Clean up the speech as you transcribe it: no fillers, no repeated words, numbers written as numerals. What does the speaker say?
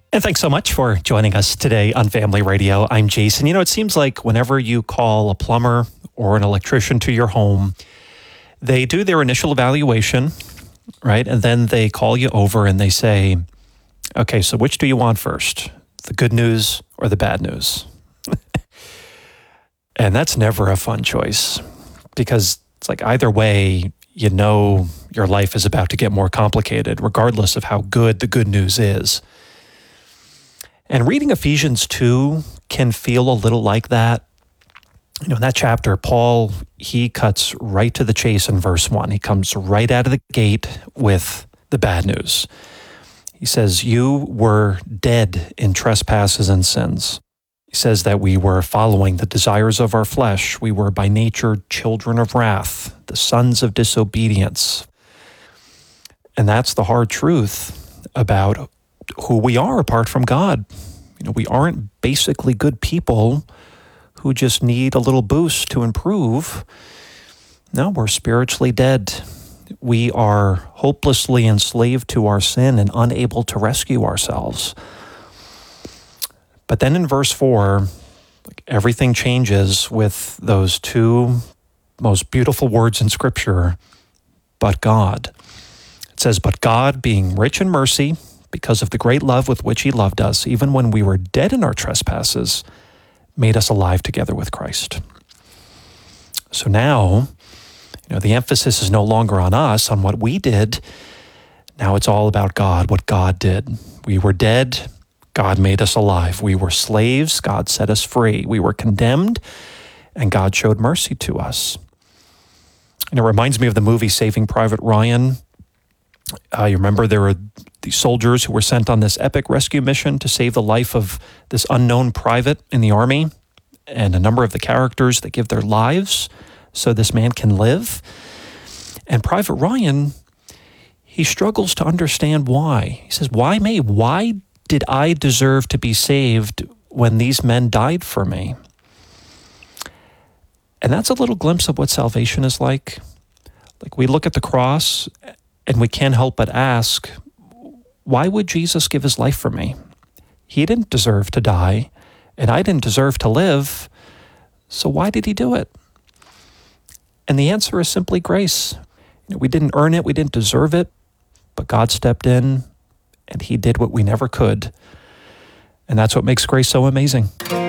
And thanks so much for joining us today on Family Radio. I'm Jason. It seems like whenever you call a plumber or an electrician to your home, they do their initial evaluation, right? And then they call you over and they say, okay, so which do you want first? The good news or the bad news? And that's never a fun choice because it's like either way, your life is about to get more complicated, regardless of how good the good news is. And reading Ephesians 2 can feel a little like that. In that chapter, Paul, he cuts right to the chase in verse 1. He comes right out of the gate with the bad news. He says, you were dead in trespasses and sins. He says that we were following the desires of our flesh. We were by nature children of wrath, the sons of disobedience. And that's the hard truth about who we are apart from God. We aren't basically good people who just need a little boost to improve. No, we're spiritually dead. We are hopelessly enslaved to our sin and unable to rescue ourselves. But then in verse 4, everything changes with those two most beautiful words in Scripture, but God. It says, but God, being rich in mercy, because of the great love with which he loved us, even when we were dead in our trespasses, made us alive together with Christ. So now, the emphasis is no longer on us, on what we did. Now it's all about God, what God did. We were dead, God made us alive. We were slaves, God set us free. We were condemned, and God showed mercy to us. And it reminds me of the movie Saving Private Ryan. You remember there were these soldiers who were sent on this epic rescue mission to save the life of this unknown private in the Army, and a number of the characters that give their lives so this man can live. And Private Ryan, he struggles to understand why. He says, why me? Why did I deserve to be saved when these men died for me? And that's a little glimpse of what salvation is like. Like we look at the cross and we can't help but ask, why would Jesus give his life for me? He didn't deserve to die, and I didn't deserve to live, so why did he do it? And the answer is simply grace. We didn't earn it, we didn't deserve it, but God stepped in, and he did what we never could. And that's what makes grace so amazing.